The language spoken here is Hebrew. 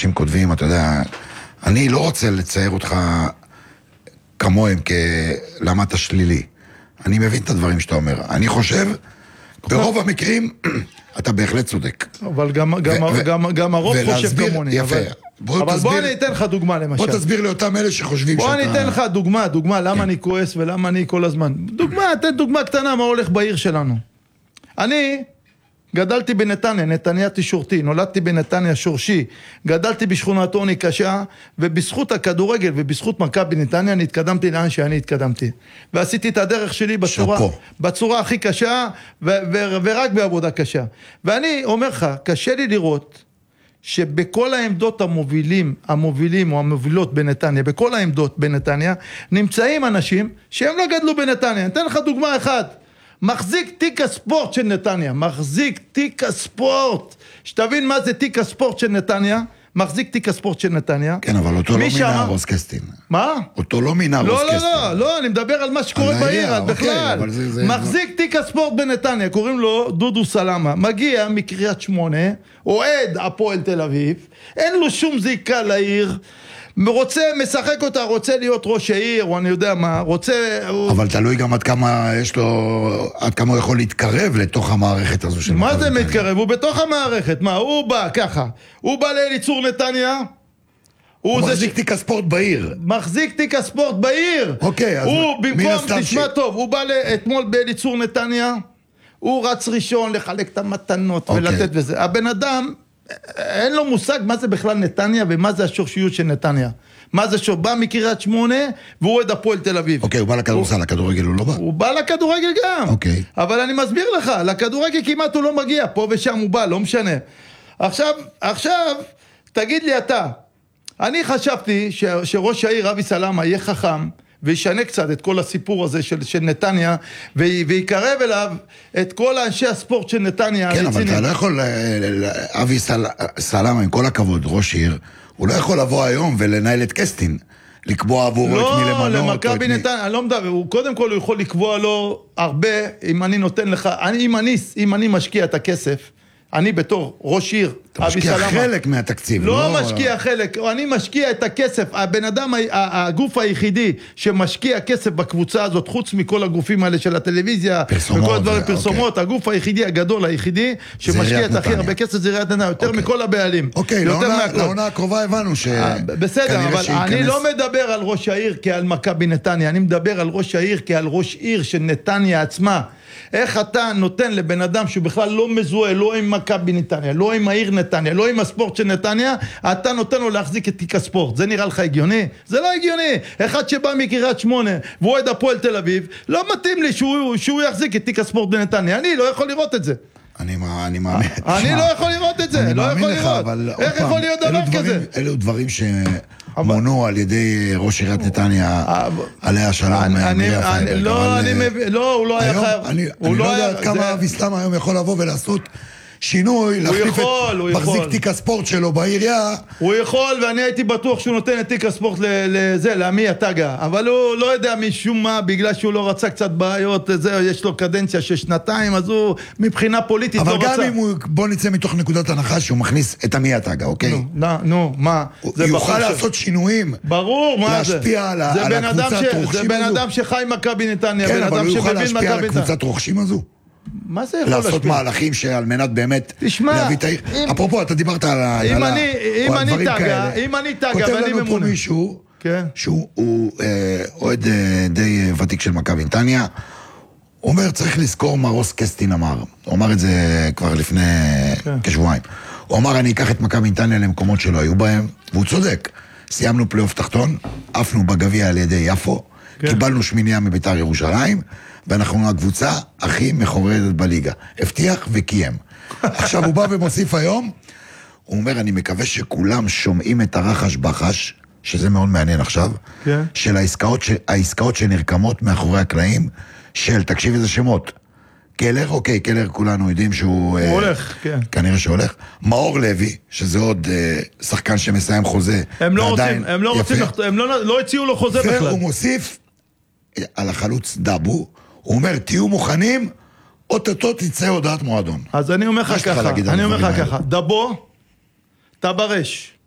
אנשים כותבים, אתה יודע, אני לא רוצה לצייר אותך כמוהם למה אתה שלילי. אני מבין את הדברים שאתה אומר. אני חושב, ברוב המקרים, אתה בהחלט צודק. אבל גם הרוב חושב כמוני. יפה. אבל בוא אני אתן לך דוגמה למשל. בוא תסביר לאותם אלה שחושבים שאתה... בוא אני אתן לך דוגמה, למה אני כועס ולמה אני כל הזמן. תן דוגמה קטנה מה הולך בעיר שלנו. אני גדלתי בנתניה, נתניה תשורתי, נולדתי בנתניה שורשי, גדלתי בשכונת עוני קשה, ובזכות הכדורגל ובזכות מכבי נתניה אני התקדמתי לאן שאני התקדמתי. ועשיתי את הדרך שלי בצורה הכי קשה, ורק בעבודה קשה. ואני אומר לך, קשה לי לראות שבכל העמדות המובילים או המובילות בנתניה, בכל העמדות בנתניה, נמצאים אנשים שהם לא גדלו בנתניה. אני אתן לך דוגמה אחת. מחזיק תיק הספורט של נתניה, מחזיק תיק הספורט, שתבין מה זה תיק הספורט של נתניה, מחזיק תיק הספורט של נתניה. כן, אבל אותו לא מינה רוסקסטין. מה? אותו לא מינה רוסקסטין. לא, אני מדבר על מה שקורה בעיר, בכלל. מחזיק תיק הספורט בנתניה, קוראים לו דודו סלמה, מגיע מקריית שמונה, אוהד הפועל תל אביב, אין לו שום זיקה לעיר, משחק אותה, רוצה להיות ראש העיר, או אני יודע מה, רוצה... אבל תלוי גם עד כמה יש לו, עד כמה הוא יכול להתקרב לתוך המערכת הזו של... מה זה מתקרב? הוא בתוך המערכת, מה? הוא בא ככה, הוא בא לאליצור נתניה, הוא מחזיק תיק הספורט בעיר. מחזיק תיק הספורט בעיר. אוקיי, אז מן הסתם תשמע טוב, הוא בא אתמול באליצור נתניה, הוא רץ ראשון לחלק את המתנות ולתת וזה. הבן אדם... אין לו מושג מה זה בכלל נתניה ומה זה השורשיות של נתניה. מה זה בא מקריית שמונה והוא אוהד הפועל תל אביב. אוקיי, הוא בא לכדורסל, לכדורגל הוא לא בא? הוא בא לכדורגל גם. אוקיי. אבל אני מסביר לך, לכדורגל כמעט הוא לא מגיע, פה ושם הוא בא, לא משנה. עכשיו, תגיד לי אתה, אני חשבתי שראש העיר אבי סלמה יהיה חכם, וישנה קצת את כל הסיפור הזה של נתניה, ויקרב אליו את כל האנשי הספורט של נתניה. כן, אבל אתה לא יכול, אבי סלמה, עם כל הכבוד, ראש עיר, הוא לא יכול לבוא היום ולנהל את קסטין, לקבוע עבור את מי למנות. לא, למכבי נתניה, אני לא מדבר, קודם כל הוא יכול לקבוע לו הרבה, אם אני נותן לך, אם אני משקיע את הכסף, אני בתור ראש עיר, אתה משקיע חלק מהתקציב. לא משקיע חלק, אני משקיע את הכסף, הבן אדם, הגוף היחידי שמשקיע כסף בקבוצה הזאת, חוץ מכל הגופים האלה של הטלוויזיה, וכל הדברים פרסומות, הגוף היחידי הגדול, היחידי, שמשקיע את הכי הרבה כסף, זה עיריית נתניה, יותר מכל הבעלים. אוקיי, לעונה הקרובה הבנו ש... בסדר, אבל אני לא מדבר על ראש העיר כעל מכבי נתניה, אני מדבר על ראש העיר כעל ראש עיר של נתניה עצמה. איך אתה נותן לבן אדם שבכלל לא מזוהה, לא עם מכבי נתניה, לא עם העיר נתניה, לא עם הספורט של נתניה, אתה נותן לו להחזיק את תיק הספורט. זה נראה לך הגיוני? זה לא הגיוני. אחד שבא מקריית שמונה והוא אוהד הפועל תל אביב, לא מתאים לי שהוא יחזיק את תיק הספורט בנתניה. אני לא יכול לראות את זה. אני מאמין. אני לא יכול לראות את זה. אני לא מאמין יכול לך, לראות. אבל... איך יכול להיות דבר כזה? אלו דברים מונו על ידי ראש עיריית נתניה, עליה השלום. לא, הוא לא היה חייב. אני לא יודע כמה אבי סלמה היום יכול לבוא ולעשות שינוי, להחליף את מחזיק תיק הספורט שלו בעירייה. הוא יכול, ואני הייתי בטוח שהוא נותן את תיק הספורט לזה, לעמי התגה, אבל הוא לא יודע משום מה, בגלל שהוא לא רצה קצת בעיות, יש לו קדנציה של שנתיים, אז הוא מבחינה פוליטית לא רצה. אבל גם אם הוא, בוא נצא מתוך נקודת הנחה שהוא מכניס את עמי התגה, אוקיי? נו, מה? הוא יוכל לעשות שינויים. ברור, מה זה? להשפיע על הקבוצת רוכשים הזו. זה בן אדם שחי מכבי נתניה, כן, אבל הוא יוכל שמבין להשפיע על הקבוצת רוכשים הזו. מה זה יכול לעשות מהלכים שעל מנת באמת להביא את העיר. אפרופו, אתה דיברת על הדברים כאלה. אם אני טגה כותב ואני לנו פה ממונה. מישהו שהוא אוהד די ותיק של מכבי נתניה. הוא אומר, צריך לזכור מה רוס קסטין אמר. הוא אמר את זה כבר לפני כשבועיים. הוא אמר, אני אקח את מכבי נתניה למקומות שלא היו בהם, והוא צודק. סיימנו פלייאוף תחתון, עפנו בגביע על ידי יפו, קיבלנו שמיניה מביתר ירושלים, ואנחנו הקבוצה הכי מחורדת בליגה. הבטיח וקיים. עכשיו הוא בא ומוסיף היום, הוא אומר, אני מקווה שכולם שומעים את הרחש בחש, שזה מאוד מעניין עכשיו, של העסקאות שנרקמות מאחורי הקלעים, של, תקשיב איזה שמות, קלר, אוקיי, קלר כולנו יודעים שהוא... הוא הולך, כן. כנראה שהולך. מאור לוי, שזה עוד שחקן שמסיים חוזה. הם לא רוצים, הם לא הציעו לו חוזה בכלל. והוא מוסיף על החלוץ דאבו, הוא אומר, תהיו מוכנים, אוטוטו תצא הודעת מועדון. אז אני אומר לך ככה, דאבו, אתה ברש.